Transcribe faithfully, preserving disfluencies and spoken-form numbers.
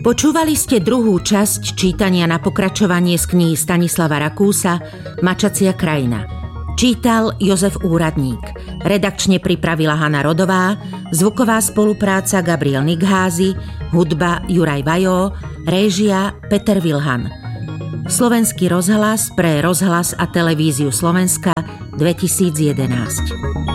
Počúvali ste druhú časť čítania na pokračovanie z knihy Stanislava Rakúsa Mačacia krajina. Čítal Jozef Úradník. Redakčne pripravila Hana Rodová, zvuková spolupráca Gabriel Nigházy, hudba Juraj Vajó, réžia Peter Vilhan. Slovenský rozhlas pre rozhlas a televíziu Slovenska dvetisíc jedenásť.